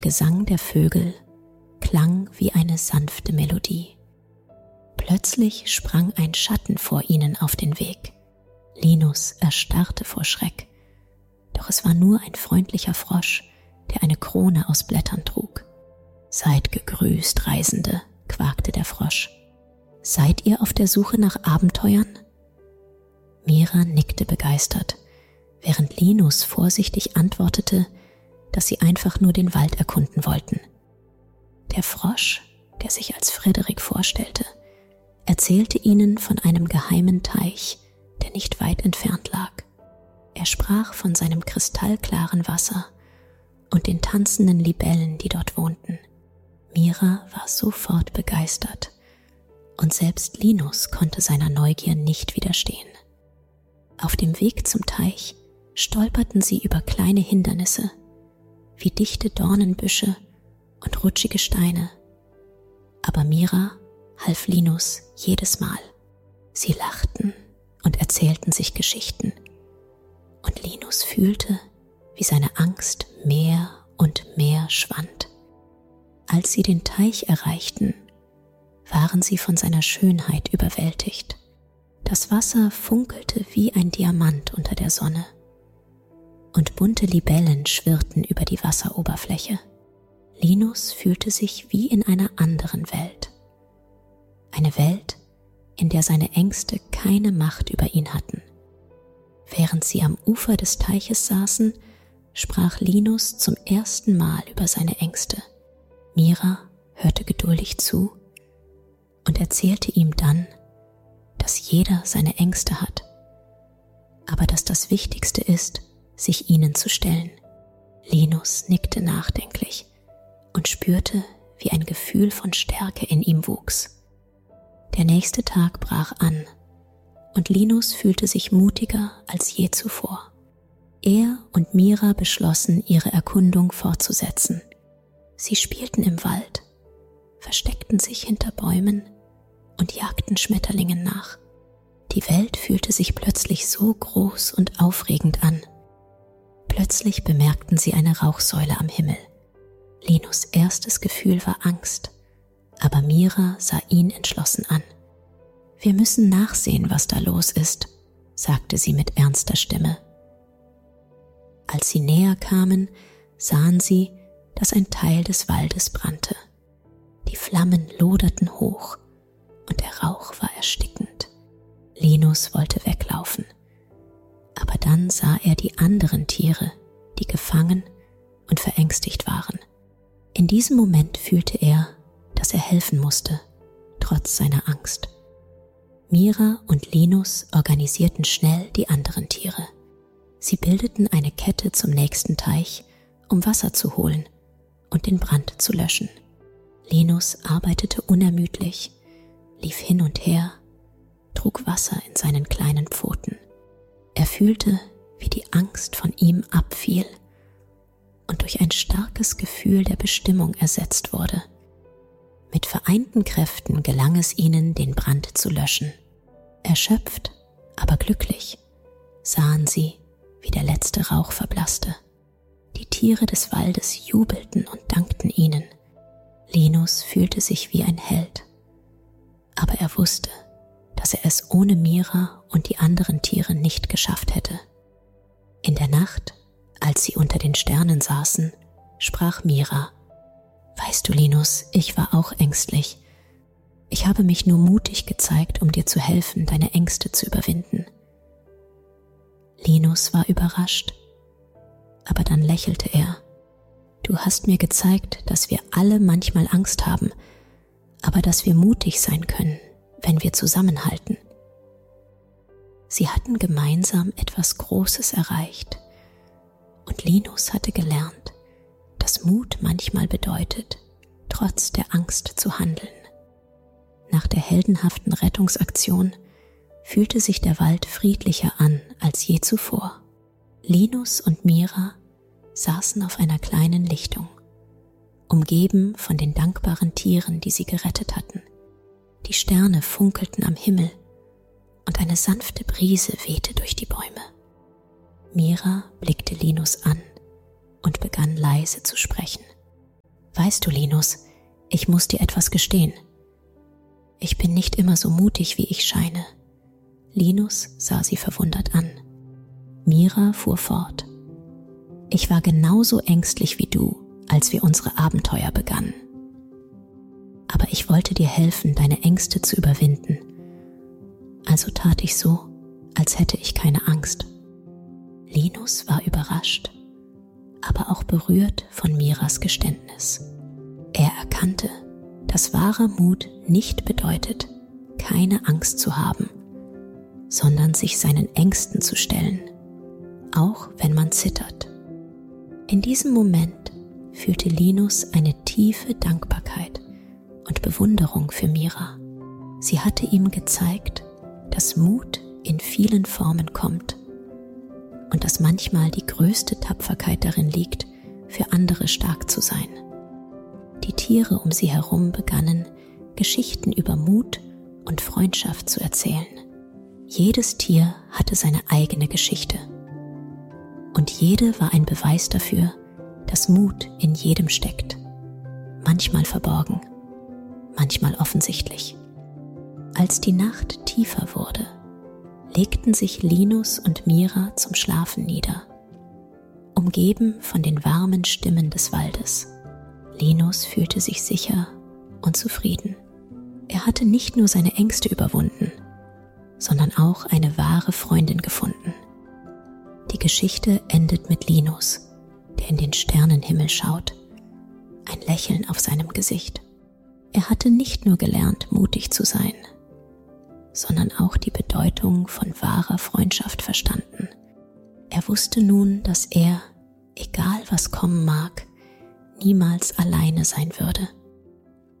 Gesang der Vögel klang wie eine sanfte Melodie. Plötzlich sprang ein Schatten vor ihnen auf den Weg. Linus erstarrte vor Schreck, doch es war nur ein freundlicher Frosch, der eine Krone aus Blättern trug. »Seid gegrüßt, Reisende«, quakte der Frosch. »Seid ihr auf der Suche nach Abenteuern?« Mira nickte begeistert, während Linus vorsichtig antwortete, dass sie einfach nur den Wald erkunden wollten. Der Frosch, der sich als Frederik vorstellte, erzählte ihnen von einem geheimen Teich, der nicht weit entfernt lag. Er sprach von seinem kristallklaren Wasser und den tanzenden Libellen, die dort wohnten. Mira war sofort begeistert und selbst Linus konnte seiner Neugier nicht widerstehen. Auf dem Weg zum Teich stolperten sie über kleine Hindernisse, wie dichte Dornenbüsche und rutschige Steine. Aber Mira half Linus jedes Mal. Sie lachten und erzählten sich Geschichten. Und Linus fühlte, wie seine Angst mehr und mehr schwand. Als sie den Teich erreichten, waren sie von seiner Schönheit überwältigt. Das Wasser funkelte wie ein Diamant unter der Sonne. Und bunte Libellen schwirrten über die Wasseroberfläche. Linus fühlte sich wie in einer anderen Welt. Eine Welt, in der seine Ängste keine Macht über ihn hatten. Während sie am Ufer des Teiches saßen, sprach Linus zum ersten Mal über seine Ängste. Mira hörte geduldig zu und erzählte ihm dann, dass jeder seine Ängste hat, aber dass das Wichtigste ist, sich ihnen zu stellen. Linus nickte nachdenklich und spürte, wie ein Gefühl von Stärke in ihm wuchs. Der nächste Tag brach an und Linus fühlte sich mutiger als je zuvor. Er und Mira beschlossen, ihre Erkundung fortzusetzen. Sie spielten im Wald, versteckten sich hinter Bäumen und jagten Schmetterlingen nach. Die Welt fühlte sich plötzlich so groß und aufregend an. Plötzlich bemerkten sie eine Rauchsäule am Himmel. Linus' erstes Gefühl war Angst, aber Mira sah ihn entschlossen an. »Wir müssen nachsehen, was da los ist«, sagte sie mit ernster Stimme. Als sie näher kamen, sahen sie, dass ein Teil des Waldes brannte. Die Flammen loderten hoch und der Rauch war erstickend. Linus wollte weglaufen, aber dann sah er die anderen Tiere, die gefangen und verängstigt waren. In diesem Moment fühlte er, dass er helfen musste, trotz seiner Angst. Mira und Linus organisierten schnell die anderen Tiere. Sie bildeten eine Kette zum nächsten Teich, um Wasser zu holen und den Brand zu löschen. Linus arbeitete unermüdlich, lief hin und her, trug Wasser in seinen kleinen Pfoten. Er fühlte, wie die Angst von ihm abfiel und durch ein starkes Gefühl der Bestimmung ersetzt wurde. Mit vereinten Kräften gelang es ihnen, den Brand zu löschen. Erschöpft, aber glücklich, sahen sie, wie der letzte Rauch verblasste. Die Tiere des Waldes jubelten und dankten ihnen. Linus fühlte sich wie ein Held, aber er wusste, dass er es ohne Mira und die anderen Tiere nicht geschafft hätte. In der Nacht, als sie unter den Sternen saßen, sprach Mira: »Weißt du, Linus, ich war auch ängstlich. Ich habe mich nur mutig gezeigt, um dir zu helfen, deine Ängste zu überwinden.« Linus war überrascht, aber dann lächelte er. »Du hast mir gezeigt, dass wir alle manchmal Angst haben, aber dass wir mutig sein können, wenn wir zusammenhalten.« Sie hatten gemeinsam etwas Großes erreicht und Linus hatte gelernt, dass Mut manchmal bedeutet, trotz der Angst zu handeln. Nach der heldenhaften Rettungsaktion fühlte sich der Wald friedlicher an als je zuvor. Linus und Mira saßen auf einer kleinen Lichtung, umgeben von den dankbaren Tieren, die sie gerettet hatten. Die Sterne funkelten am Himmel und eine sanfte Brise wehte durch die Bäume. Mira blickte Linus an und begann leise zu sprechen. Weißt du, Linus, ich muss dir etwas gestehen. Ich bin nicht immer so mutig, wie ich scheine. Linus sah sie verwundert an. Mira fuhr fort. Ich war genauso ängstlich wie du, als wir unsere Abenteuer begannen. Aber ich wollte dir helfen, deine Ängste zu überwinden. Also tat ich so, als hätte ich keine Angst. Linus war überrascht, aber auch berührt von Miras Geständnis. Er erkannte, dass wahrer Mut nicht bedeutet, keine Angst zu haben, sondern sich seinen Ängsten zu stellen, auch wenn man zittert. In diesem Moment fühlte Linus eine tiefe Dankbarkeit und Bewunderung für Mira. Sie hatte ihm gezeigt, dass Mut in vielen Formen kommt und dass manchmal die größte Tapferkeit darin liegt, für andere stark zu sein. Die Tiere um sie herum begannen, Geschichten über Mut und Freundschaft zu erzählen. Jedes Tier hatte seine eigene Geschichte. Und jede war ein Beweis dafür, dass Mut in jedem steckt. Manchmal verborgen, manchmal offensichtlich. Als die Nacht tiefer wurde, legten sich Linus und Mira zum Schlafen nieder, umgeben von den warmen Stimmen des Waldes. Linus fühlte sich sicher und zufrieden. Er hatte nicht nur seine Ängste überwunden, sondern auch eine wahre Freundin gefunden. Die Geschichte endet mit Linus, der in den Sternenhimmel schaut, ein Lächeln auf seinem Gesicht. Er hatte nicht nur gelernt, mutig zu sein, sondern auch die Bedeutung von wahrer Freundschaft verstanden. Er wusste nun, dass er, egal was kommen mag, niemals alleine sein würde.